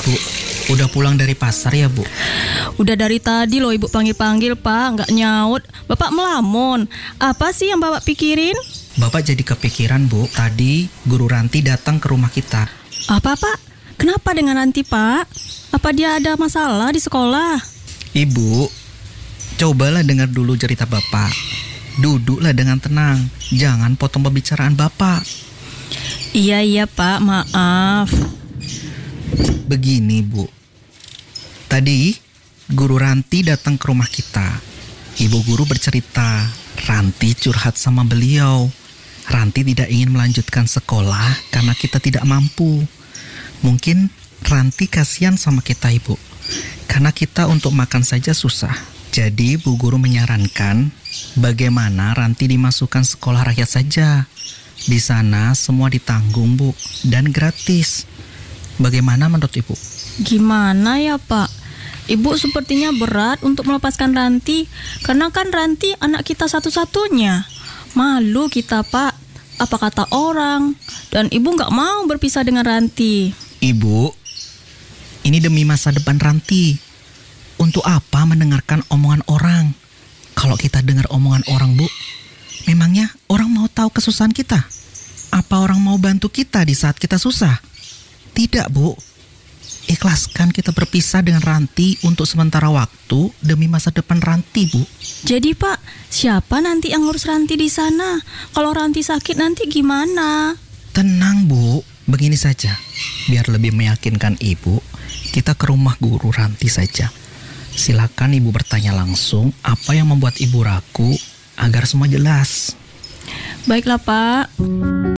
Bu, udah pulang dari pasar ya Bu? Udah dari tadi loh Ibu panggil-panggil Pak, nggak nyaut. Bapak melamun. Apa sih yang Bapak pikirin? Bapak jadi kepikiran Bu, tadi Guru Ranti datang ke rumah kita. Apa Pak? Kenapa dengan Ranti Pak? Apa dia ada masalah di sekolah? Ibu, cobalah dengar dulu cerita Bapak. Duduklah dengan tenang, jangan potong pembicaraan Bapak. Iya Pak, maaf. Begini Bu, tadi Guru Ranti datang ke rumah kita. Ibu guru bercerita, Ranti curhat sama beliau. Ranti tidak ingin melanjutkan sekolah karena kita tidak mampu. Mungkin Ranti kasihan sama kita Ibu, karena kita untuk makan saja susah. Jadi Bu Guru menyarankan bagaimana Ranti dimasukkan sekolah rakyat saja. Di sana semua ditanggung Bu, dan gratis. Bagaimana menurut Ibu? Gimana ya Pak? Ibu sepertinya berat untuk melepaskan Ranti, karena kan Ranti anak kita satu-satunya. Malu kita Pak, apa kata orang. Dan Ibu nggak mau berpisah dengan Ranti. Ibu, ini demi masa depan Ranti. Untuk apa mendengarkan omongan orang? Kalau kita dengar omongan orang Bu, memangnya orang mau tahu kesusahan kita? Apa orang mau bantu kita di saat kita susah? Tidak Bu, ikhlaskan kita berpisah dengan Ranti untuk sementara waktu demi masa depan Ranti Bu. Jadi Pak, siapa nanti yang ngurus Ranti di sana? Kalau Ranti sakit nanti gimana? Tenang Bu, begini saja. Biar lebih meyakinkan Ibu, kita ke rumah Guru Ranti saja. Silakan Ibu bertanya langsung apa yang membuat Ibu ragu agar semua jelas. Baiklah Pak.